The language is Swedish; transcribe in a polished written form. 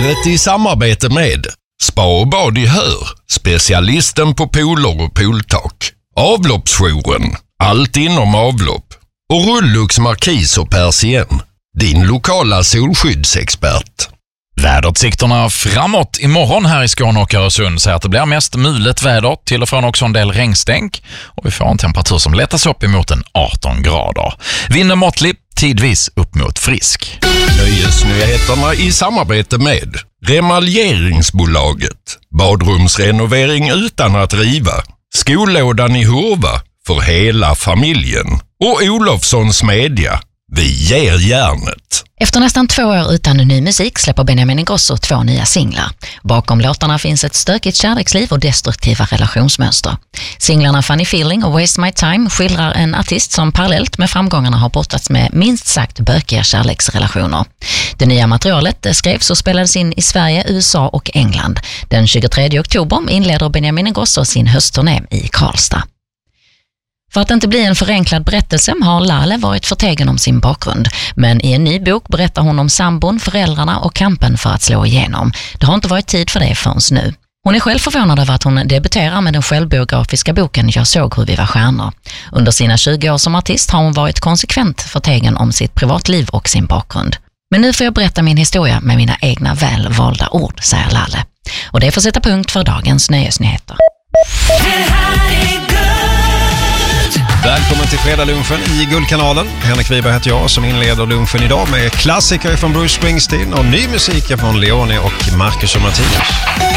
livet i samarbete med Spa och bad i Hör, specialisten på pooler och pooltak. Avloppsjouren, allt inom avlopp. Och Rullux Markis och Persien, din lokala solskyddsexpert. Väderutsikterna framåt imorgon här i Skåne och Öresund säger att det blir mest mulet väder, till och från också en del regnstänk, och vi får en temperatur som lättas upp emot en 18 grader. Vinden måttlig, tidvis upp mot frisk. Nöjesnyheterna i samarbete med Remaljeringsbolaget, badrumsrenovering utan att riva, Skolådan i Hurva för hela familjen och Olofssons Media. Vi ger järnet. Efter nästan 2 år utan ny musik släpper Benjamin Ingrosso 2 nya singlar. Bakom låtarna finns ett stökigt kärleksliv och destruktiva relationsmönster. Singlarna Funny Feeling och Waste My Time skildrar en artist som parallellt med framgångarna har brottats med minst sagt bökiga kärleksrelationer. Det nya materialet skrevs och spelades in i Sverige, USA och England. Den 23 oktober inleder Benjamin Ingrosso sin höstturné i Karlstad. För att inte bli en förenklad berättelse har Lale varit förtegen om sin bakgrund. Men i en ny bok berättar hon om sambon, föräldrarna och kampen för att slå igenom. Det har inte varit tid för det förrän nu. Hon är själv förvånad över att hon debuterar med den självbiografiska boken Jag såg hur vi var stjärnor. Under sina 20 år som artist har hon varit konsekvent förtegen om sitt privatliv och sin bakgrund. Men nu får jag berätta min historia med mina egna välvalda ord, säger Lale. Och det får sätta punkt för dagens nöjesnyheter. Välkommen till fredagslunchen i Guldkanalen. Henrik Wiberg heter jag som inleder lunchen idag med klassiker från Bruce Springsteen och ny musik från Leone och Marcus och Mattias.